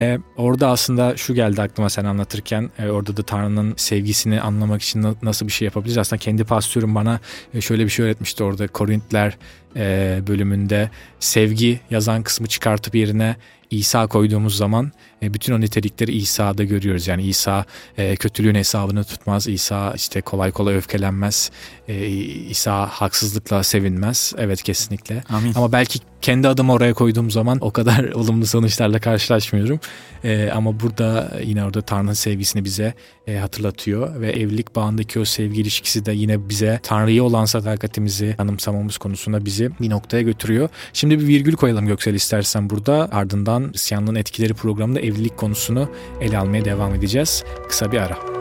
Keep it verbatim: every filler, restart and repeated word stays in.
E, orada aslında şu geldi aklıma sen anlatırken, e, orada da Tanrı'nın sevgisini anlamak için na- nasıl bir şey yapabiliriz? Aslında kendi pastörüm bana e, şöyle bir şey öğretmişti orada Korintliler e, bölümünde. Sevgi yazan kısmı çıkartıp yerine İsa koyduğumuz zaman e, bütün o nitelikleri İsa'da görüyoruz. Yani İsa e, kötülüğün hesabını tutmaz. İsa işte kolay kolay öfkelenmez. E, İsa haksızlıkla sevinmez. Evet, kesinlikle. Amin. Ama belki kendi adımı oraya koyduğum zaman o kadar olumlu sonuçlarla karşılaşmıyorum. E, ama burada yine orada Tanrı'nın sevgisini bize e, hatırlatıyor ve evlilik bağındaki o sevgi ilişkisi de yine bize Tanrı'ya olan sadakatimizi anımsamamız konusunda bizi bir noktaya götürüyor. Şimdi bir virgül koyalım Göksel, istersen burada. Ardından İsyanlığın Etkileri programında evlilik konusunu ele almaya devam edeceğiz. Kısa bir ara.